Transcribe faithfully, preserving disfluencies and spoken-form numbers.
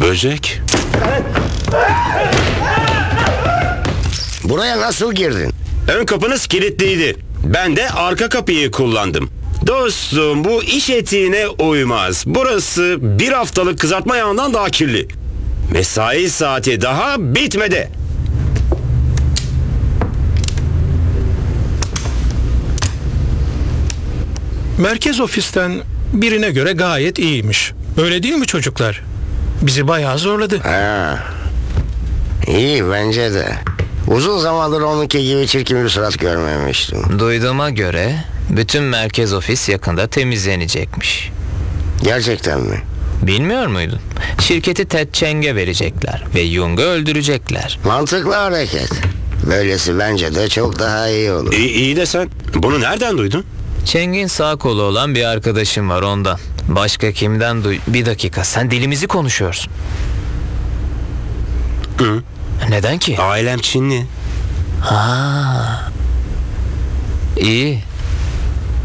Böcek. Buraya nasıl girdin? Ön kapınız kilitliydi. Ben de arka kapıyı kullandım. Dostum, bu iş etiğine uymaz. Burası bir haftalık kızartma yağından daha kirli. Mesai saati daha bitmedi. Merkez ofisten birine göre gayet iyiymiş. Öyle değil mi çocuklar? Bizi bayağı zorladı. Ha. İyi bence de. Uzun zamandır onunki gibi çirkin bir surat görmemiştim. Duyduğuma göre bütün merkez ofis yakında temizlenecekmiş. Gerçekten mi? Bilmiyor muydun? Şirketi Ted Cheng'e verecekler ve Jung'u öldürecekler. Mantıklı hareket. Böylesi bence de çok daha iyi olur. İyi, iyi de sen bunu nereden duydun? Cheng'in sağ kolu olan bir arkadaşım var ondan. Başka kimden duy... Bir dakika, sen dilimizi konuşuyorsun. Hı. Neden ki? Ailem Çinli. Ha. İyi.